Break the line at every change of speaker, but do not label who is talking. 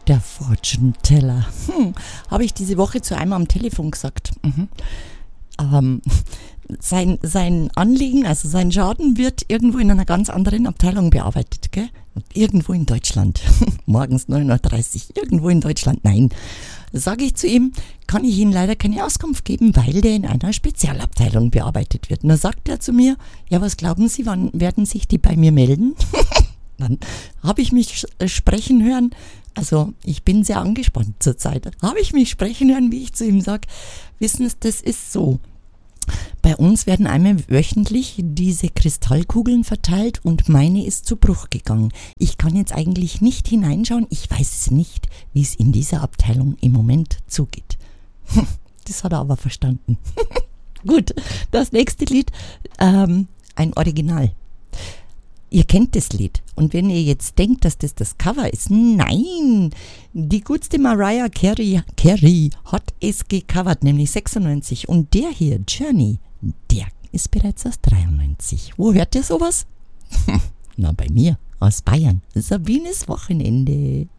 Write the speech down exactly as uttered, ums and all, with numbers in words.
Der Fortune Teller. Hm, habe ich diese Woche zu einem am Telefon gesagt. Mhm. Ähm, sein, sein Anliegen, also sein Schaden, wird irgendwo in einer ganz anderen Abteilung bearbeitet, gell? Irgendwo in Deutschland. Morgens neun Uhr dreißig, irgendwo in Deutschland. Nein. Sage ich zu ihm, kann ich Ihnen leider keine Auskunft geben, weil der in einer Spezialabteilung bearbeitet wird. Und dann sagt er zu mir, ja, was glauben Sie, wann werden sich die bei mir melden? Dann habe ich mich sprechen hören. Also ich bin sehr angespannt zurzeit. Habe ich mich sprechen hören, wie ich zu ihm sage, wissen Sie, das ist so. Bei uns werden einmal wöchentlich diese Kristallkugeln verteilt und meine ist zu Bruch gegangen. Ich kann jetzt eigentlich nicht hineinschauen. Ich weiß es nicht, wie es in dieser Abteilung im Moment zugeht. Das hat er aber verstanden. Gut, das nächste Lied, ähm, ein Original. Ihr kennt das Lied. Und wenn ihr jetzt denkt, dass das das Cover ist, nein, die gutste Mariah Carey, Carey hat es gecovert, nämlich sechsundneunzig. Und der hier, Journey, der ist bereits aus dreiundneunzig. Wo hört ihr sowas? Na, bei mir, aus Bayern. Sabines Wochenende.